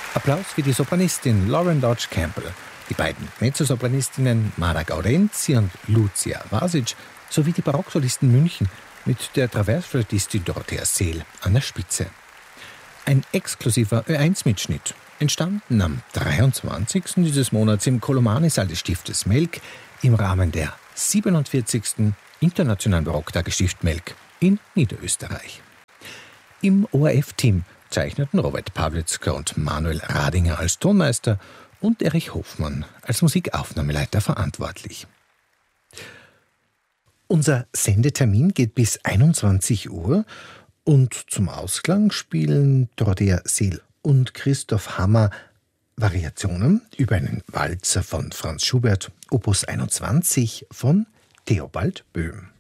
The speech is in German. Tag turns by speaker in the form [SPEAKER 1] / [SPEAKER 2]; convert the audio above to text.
[SPEAKER 1] Applaus für die Sopranistin Lauren Dodge Campbell, die beiden Mezzosopranistinnen Mara Gaudenzi und Lucia Vasic sowie die Barocksolisten München mit der Traversflötistin Dorothea Seel an der Spitze. Ein exklusiver Ö1-Mitschnitt, entstanden am 23. dieses Monats im Kolomani-Saal des Stiftes Melk im Rahmen der 47. Internationalen Barocktage Stift Melk in Niederösterreich. Im ORF-Team zeichneten Robert Pawlitzka und Manuel Radinger als Tonmeister und Erich Hofmann als Musikaufnahmeleiter verantwortlich. Unser Sendetermin geht bis 21 Uhr und zum Ausklang spielen Dorothea Seel und Christoph Hammer Variationen über einen Walzer von Franz Schubert, Opus 21 von Theobald Böhm.